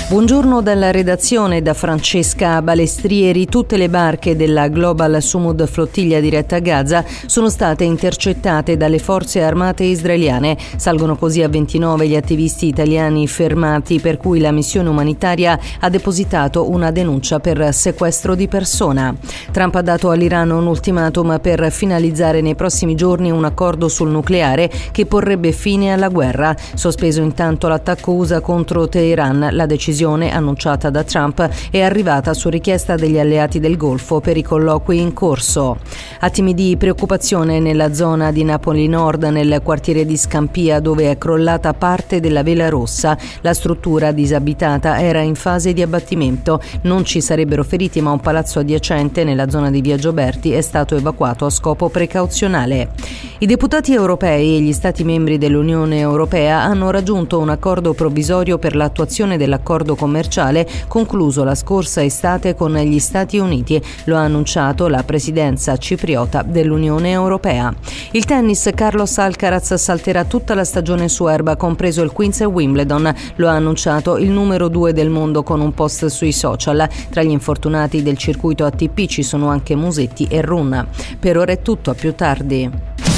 Buongiorno dalla redazione, da Francesca Balestrieri. Tutte le barche della Global Sumud flottiglia diretta a Gaza sono state intercettate dalle forze armate israeliane. Salgono così a 29 gli attivisti italiani fermati, per cui la missione umanitaria ha depositato una denuncia per sequestro di persona. Trump ha dato all'Iran un ultimatum per finalizzare nei prossimi giorni un accordo sul nucleare che porrebbe fine alla guerra. Sospeso intanto l'attacco USA contro Teheran. La decisione annunciata da Trump è arrivata su richiesta degli alleati del Golfo per i colloqui in corso. Attimi di preoccupazione nella zona di Napoli Nord, nel quartiere di Scampia, dove è crollata parte della vela rossa. La struttura disabitata era in fase di abbattimento. Non ci sarebbero feriti, ma un palazzo adiacente nella zona di Via Gioberti è stato evacuato a scopo precauzionale. I deputati europei e gli Stati membri dell'Unione Europea hanno raggiunto un accordo provvisorio per l'attuazione dell'accordo commerciale concluso la scorsa estate con gli Stati Uniti. Lo ha annunciato la presidenza cipriota dell'Unione Europea. Il tennis: Carlos Alcaraz salterà tutta la stagione su erba, compreso il Queens e Wimbledon. Lo ha annunciato il numero 2 del mondo con un post sui social. Tra gli infortunati del circuito ATP ci sono anche Musetti e Run. Per ora è tutto, a più tardi.